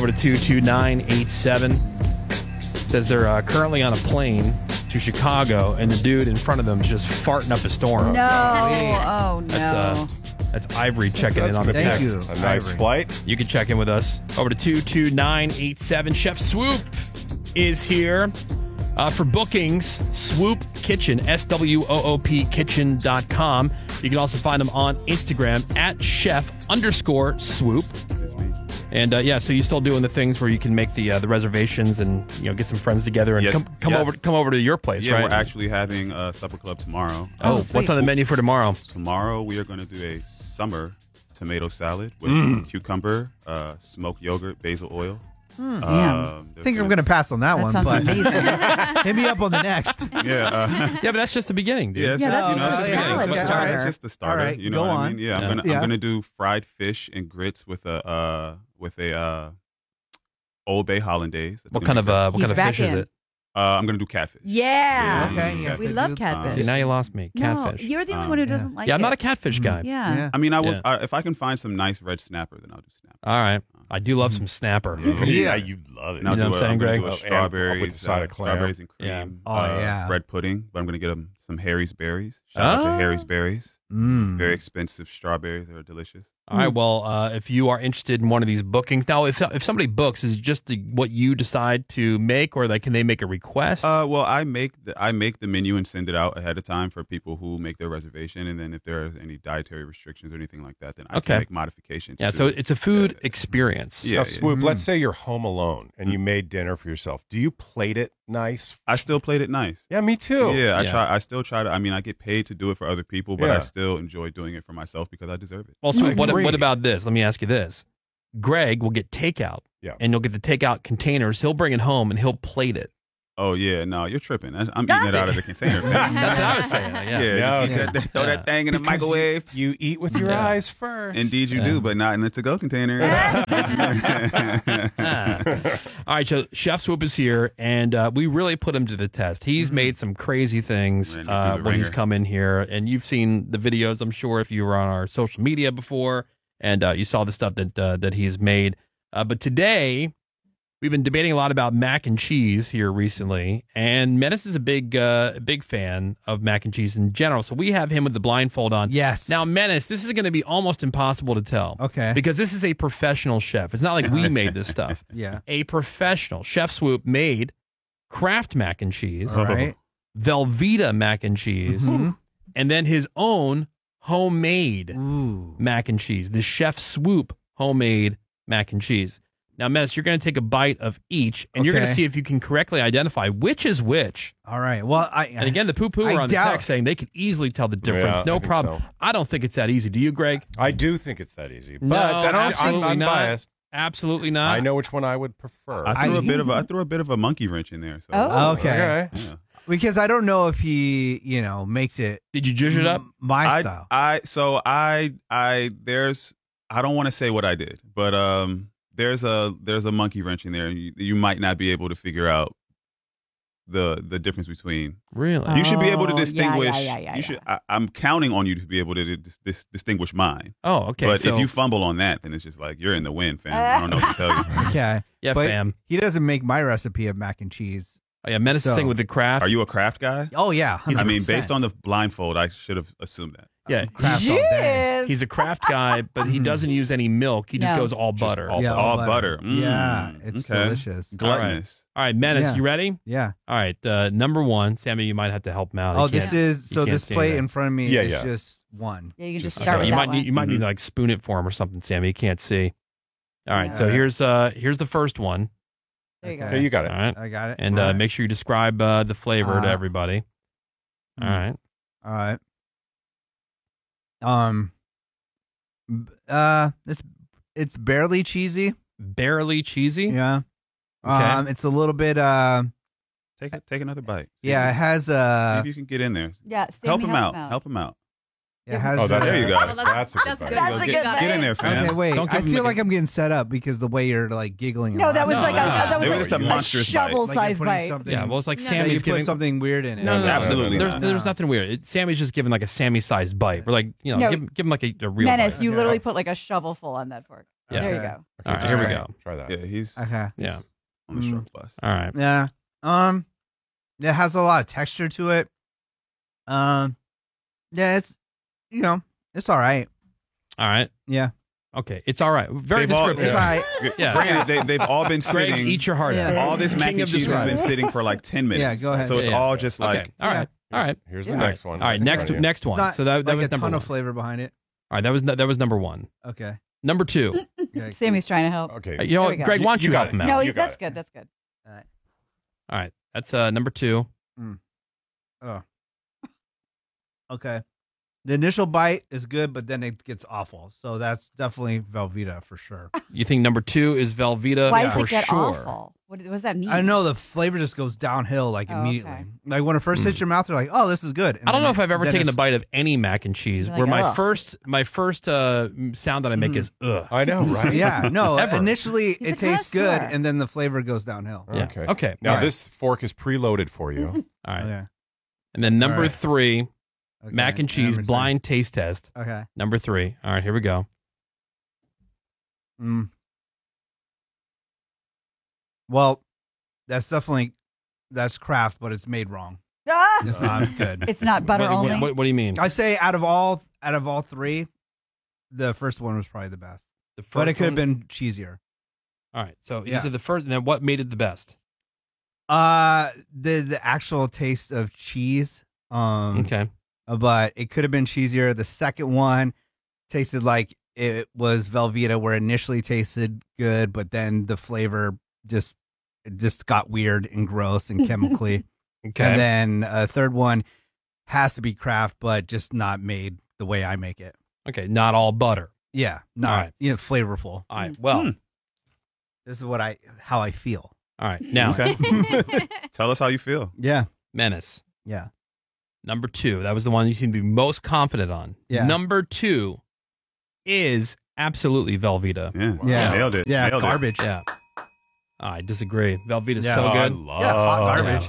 over to 22987. Says they're currently on a plane to Chicago, and the dude in front of them is just farting up a storm. No. Oh, no. That's Ivory checking in on the text. Thank you. A nice flight. You can check in with us. Over to 22987. Chef Swoop is here. For bookings, Swoop Kitchen, SWOOP kitchen.com. You can also find them on Instagram at chef_swoop. And so you're still doing the things where you can make the reservations and get some friends together and come over to your place, right? Yeah, we're actually having a supper club tomorrow. Oh, what's on the menu for tomorrow? Tomorrow we are going to do a summer tomato salad with cucumber, smoked yogurt, basil oil. I think I'm going to pass on that one. Sounds but amazing. hit me up on the next. Yeah, Yeah, but that's just the beginning, dude. yeah, that's just the salad it's starter. just the starter. All right, you know go what I on. mean? Yeah, Yeah. I'm gonna do fried fish and grits with a Old Bay hollandaise. That's What gonna kind be of great. what kind of back fish is in. it? I'm gonna do catfish. Yeah. Okay, yes, We I love do. catfish. See, now you lost me. Catfish. No, you're the only one who doesn't like it. Yeah, I'm not a catfish guy. Yeah. I mean, Yeah. if I can find some nice red snapper, then I'll do snapper. All right. I do love some snapper. Yeah, you love it. And I'll You know do what I'm saying, I'm gonna Greg? do a Oh, and strawberries with the side of clam. strawberries and cream. Yeah. Oh, yeah. Bread pudding, but I'm gonna get them some Harry's berries. Shout out to Harry's berries. Very expensive strawberries. They're delicious. All right. Well, if you are interested in one of these bookings, now if somebody books, is it just what you decide to make, or can they make a request? Well, I make the menu and send it out ahead of time for people who make their reservation, and then if there are any dietary restrictions or anything like that, then I can make modifications. Yeah. So it's a food experience. Yeah. Now, Swoop, let's say you're home alone and you made dinner for yourself. Do you plate it nice? I still played it nice. Yeah, me too. Yeah, Yeah. I still try to. I mean, I get paid to do it for other people, but Yeah. I still enjoy doing it for myself because I deserve it. Well, so I agree. what about this? Let me ask you this. Greg will get takeout, and you'll get the takeout containers. He'll bring it home and he'll plate it. Oh yeah, no, you're tripping. I'm eating it out of the container. That's what I was saying. Yeah. Throw that thing in the microwave. You eat with your eyes first. Indeed, you do, but not in the to-go container. All right, so Chef Swoop is here, and we really put him to the test. He's made some crazy things Ran it through the when he's ringer. come in here, and you've seen the videos, I'm sure, if you were on our social media before, and you saw the stuff that he's made. But today, we've been debating a lot about mac and cheese here recently, and Menace is a big fan of mac and cheese in general, so we have him with the blindfold on. Yes. Now, Menace, this is going to be almost impossible to tell. Okay. Because this is a professional chef. It's not like we made this stuff. Yeah. A professional. Chef Swoop made Kraft mac and cheese, All right. Velveeta mac and cheese, and then his own homemade Ooh. mac and cheese. The Chef Swoop homemade mac and cheese. Now, Menace, you're going to take a bite of each, and you're going to Okay. see if you can correctly identify which is which. All right. Well, And again, the poo-poo I are on the doubt- text saying they could easily tell the difference. Yeah, no I think problem. so. I don't think it's that easy. Do you, Greg? I do think it's that easy. But No, that's absolutely I'm not. biased. Absolutely not. I know which one I would prefer. I threw a bit of a monkey wrench in there. So. Oh. Okay. Yeah. Because I don't know if he, makes it Did you judge it up? my style. I don't want to say what I did, but there's a monkey wrench in there, and you might not be able to figure out the difference between. Really? You should be able to Oh, yeah, distinguish. yeah. You should. I'm counting on you to be able to distinguish mine. Oh, okay. But so, if you fumble on that, then it's just like you're in the win, fam. I don't know what to tell you. Okay. yeah, But fam. he doesn't make my recipe of mac and cheese. Oh, yeah, Menace's So- thing with the craft. Are you a craft guy? Oh, yeah. I mean, 100%. based on the blindfold, I should have assumed that. Yeah, Craft all day. Jeez. he's a craft guy, but he doesn't use any milk. He just No. goes all butter. all- Yeah, All butter. Yeah, it's okay. delicious. Gluttonous. All right, Menace, Yeah. you ready? Yeah. All right, number one. Sammy, you might have to help him out. Oh, He this can't- is he so. can't This see plate that. in front of me Yeah, is yeah. just one. Yeah, you can just Okay, start with you that might one. need to like spoon it for him or something, Sammy. He can't see. All right, so Yeah. here's the first one. There you go. Okay, you got it. All right, I got it. and All right. make sure you describe the flavor to everybody. All right. All right. It's barely cheesy. Barely cheesy. Yeah. Okay. It's a little bit. Take another bite. Yeah, it has Maybe you can get in there. Yeah, Help Sammy, him out. Help him out. It has. Oh, that's There you go. That's a good bite. That's a good Get in there, fam. Okay, wait. Don't I give him feel the- like I'm getting set up because the way you're like giggling. No, that was No, like no. that They was were like just a monstrous bite. shovel Like you're size putting bite. something- Yeah, well, it's like that you Sammy's put giving something weird in it. No, Absolutely There's not. there's nothing weird. Sammy's just giving like a Sammy-sized bite. We're like, No. give him like a real Menace, bite. you Okay. literally put like a shovelful on that fork. Yeah. There you Okay. go. All right, just here we try- go. Try that. Yeah, he's Okay. Yeah. on the short bus. All right. Yeah. It has a lot of texture to it. Yeah, it's it's all right. All right. Yeah. Okay. It's all right. Very They've all- descriptive. It's all right. Yeah. Granted, they've all been Greg, sitting. eat your heart Yeah. out. all this mac King and of cheese has been descriptive. sitting for like 10 minutes. Yeah, go ahead. So it's Yeah. all just like Okay. All right. All right. Here's the Yeah. next one. All right. in Next front of you. next It's one. not So that like was a number ton one. of flavor behind it. All right. That was number one. Okay. Number two. Okay. Sammy's trying to help. Okay. You know There what, we go. Greg? Why don't You you got help it. him out? No, You got that's it. good. That's good. All right. All right. That's number two. Oh. Okay. The initial bite is good, but then it gets awful. So that's definitely Velveeta for sure. You think number two is Velveeta Why does for it get sure? awful? What does that mean? I know the flavor just goes downhill like Oh, immediately. okay. Like when it first hits your mouth, you're like, "Oh, this is good." And I don't then know if I've ever then taken a it's- bite of any mac and cheese You're where like, my ugh. first sound that I make is ugh. I know, right? Yeah, no. Ever. Initially, He's a it tastes good, connoisseur. and then the flavor goes downhill. Yeah. Okay. Okay. Now All right. this fork is preloaded for you. All right. Okay. And then number All right. three, Okay. mac and cheese Number three. blind taste test. Okay. Number three. All right, here we go. Well, that's Kraft, but it's made wrong. Ah! It's not good. It's not butter what, only. What do you mean? I say out of all three, the first one was probably the best, The first but it could have one? been cheesier. All right. So Yeah. you said the first. Then what made it the best? The actual taste of cheese. Okay. But it could have been cheesier. The second one tasted like it was Velveeta, where it initially tasted good, but then the flavor just got weird and gross and chemically. Okay. And then a third one has to be Kraft, but just not made the way I make it. Okay. Not all butter. Yeah, not right. flavorful. All right. Well. This is how I feel. All right. Now, Okay. Tell us how you feel. Yeah, Menace. yeah. Number two. That was the one you seem to be most confident on. Yeah. Number two is absolutely Velveeta. Yeah. Yeah. Nailed it. Yeah, Nailed it. garbage. Yeah. I disagree. Velveeta's Yeah. so I good. love Yeah, hot garbage.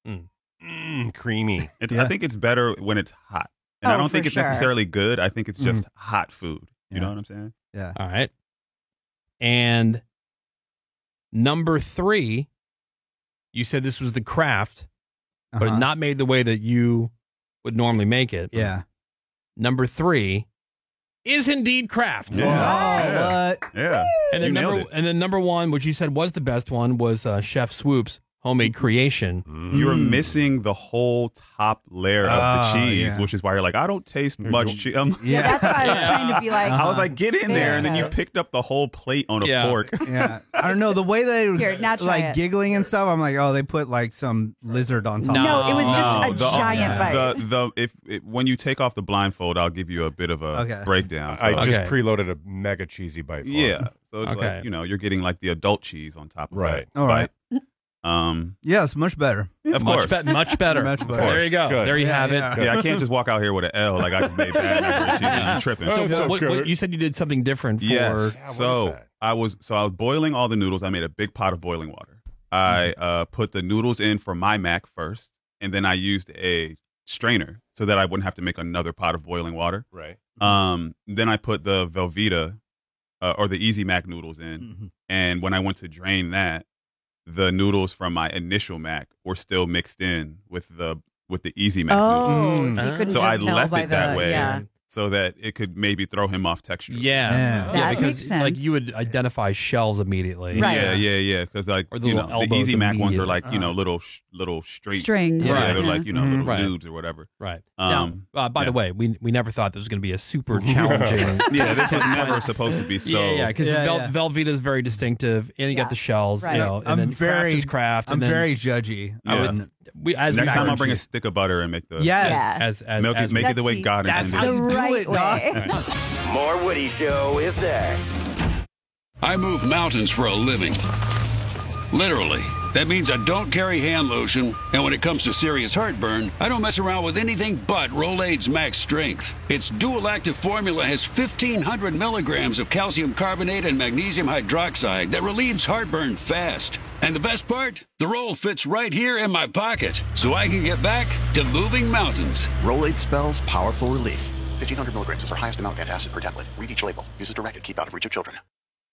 it. Creamy. Yeah. I think it's better when it's hot. And Oh, I don't think for it's sure. necessarily good. I think it's just hot food. You Yeah. know what I'm saying? Yeah. All right. And number three, you said this was the Kraft, but Uh-huh. not made the way that you would normally make it. Yeah. Number three is indeed Kraft. Yeah. Oh, what? Yeah. And then You nailed it. number one, which you said was the best one, was Chef Swoop's homemade creation. You're missing the whole top layer of the Oh, cheese, yeah. which is why you're like, I don't taste much cheese. Yeah, that's why I was trying to be like, I was like, get in there, and then you There it goes. picked up the whole plate on a Yeah. fork. Yeah, I don't know the way they were Here, now try like it. giggling and stuff. I'm like, oh, they put like some lizard on top. No, it was just No, a giant bite. When you take off the blindfold, I'll give you a bit of a Okay. breakdown. So, I just Okay. preloaded a mega cheesy bite. For yeah, him. so it's Okay. like you're getting like the adult cheese on top of Right. that All right. bite. Yeah, it's much better. Of course. Much better. Much better. There you go. Good. There you have Yeah. it. Yeah, I can't just walk out here with an L like I just made that. macaroni and cheese. I'm tripping. Oh, it's What, okay. you said you did something different for. Yes. Yeah, what so is that? I was boiling all the noodles. I made a big pot of boiling water. I put the noodles in for my mac first, and then I used a strainer so that I wouldn't have to make another pot of boiling water. Right. Then I put the Velveeta or the Easy Mac noodles in, and when I went to drain that, the noodles from my initial mac were still mixed in with the Easy Mac noodles. Oh, so you couldn't So just I tell left by it that the, way. Yeah. So that it could maybe throw him off texture. Yeah. That because makes sense. like you would identify shells immediately. Right. Yeah. Because like Or the little the elbows Easy Mac ones are immediately. like little straight Strings. Yeah, Right. they're like little Right. nudes or whatever. Right. Um, now, by the yeah. way, we never thought this was going to be a super challenging. Yeah, this was never supposed to be so. Yeah, because Yeah. Velveeta is very distinctive, and you Yeah. got the shells, Right. you know, and I'm then very Kraft is Kraft. I'm and then very judgy. I Yeah. would, we, as Next time mac I'll and bring a cheese- stick of butter and make the Yes. as milk it, make it the way That's God That's intended. how The you do right it, dog. way. More Woody Show is next. I move mountains for a living. Literally. That means I don't carry hand lotion, and when it comes to serious heartburn, I don't mess around with anything but Rolaids Max Strength. Its dual-active formula has 1,500 milligrams of calcium carbonate and magnesium hydroxide that relieves heartburn fast. And the best part? The roll fits right here in my pocket, so I can get back to moving mountains. Rolaids spells powerful relief. 1,500 milligrams is our highest amount of antacid per tablet. Read each label. Use as directed. Keep out of reach of children.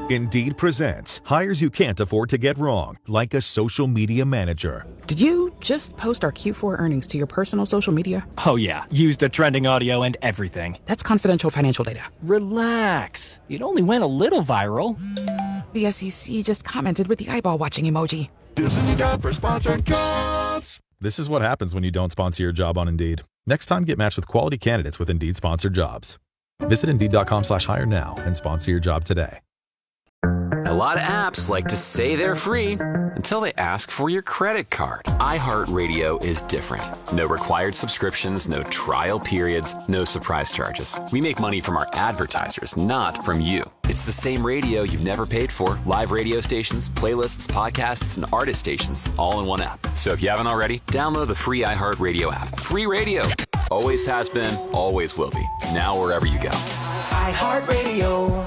Indeed presents hires you can't afford to get wrong, like a social media manager. Did you just post our Q4 earnings to your personal social media? Oh yeah, used the trending audio and everything. That's confidential financial data. Relax. It only went a little viral. The SEC just commented with the eyeball watching emoji. This is the job for sponsored jobs. This is what happens when you don't sponsor your job on Indeed. Next time, get matched with quality candidates with Indeed sponsored jobs. Visit Indeed.com/hire now and sponsor your job today. A lot of apps like to say they're free until they ask for your credit card. iHeartRadio is different. No required subscriptions, no trial periods, no surprise charges. We make money from our advertisers, not from you. It's the same radio you've never paid for. Live radio stations, playlists, podcasts, and artist stations all in one app. So if you haven't already, download the free iHeartRadio app. Free radio. Always has been, always will be. Now wherever you go. iHeartRadio.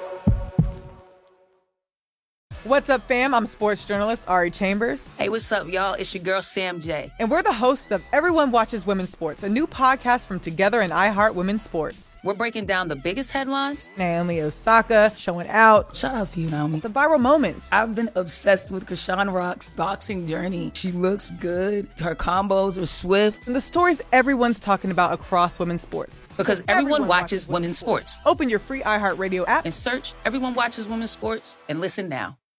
What's up, fam? I'm sports journalist Ari Chambers. Hey, what's up, y'all? It's your girl, Sam J. And we're the hosts of Everyone Watches Women's Sports, a new podcast from Together and iHeart Women's Sports. We're breaking down the biggest headlines. Naomi Osaka showing out. Shout out to you, Naomi. The viral moments. I've been obsessed with Krishan Rock's boxing journey. She looks good. Her combos are swift. And the stories everyone's talking about across women's sports. Because everyone watches women's sports. Open your free iHeartRadio app and search Everyone Watches Women's Sports and listen now.